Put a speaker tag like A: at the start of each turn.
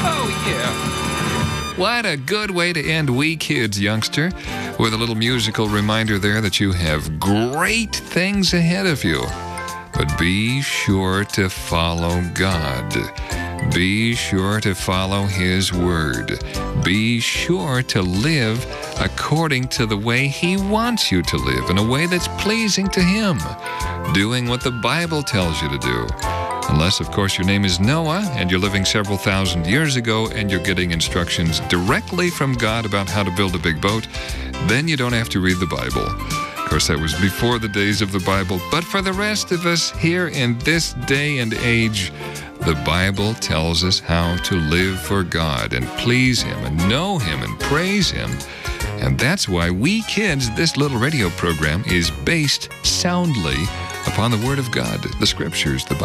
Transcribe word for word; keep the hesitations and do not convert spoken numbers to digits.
A: Oh, yeah. What a good way to end We Kids, youngster, with a little musical reminder there that you have great things ahead of you. But be sure to follow God. Be sure to follow His Word. Be sure to live according to the way He wants you to live, in a way that's pleasing to Him, doing what the Bible tells you to do. Unless, of course, your name is Noah and you're living several thousand years ago and you're getting instructions directly from God about how to build a big boat, then you don't have to read the Bible. Of course, that was before the days of the Bible. But for the rest of us here in this day and age, the Bible tells us how to live for God and please Him and know Him and praise Him. And that's why We Kids, this little radio program, is based soundly upon the Word of God, the Scriptures, the Bible.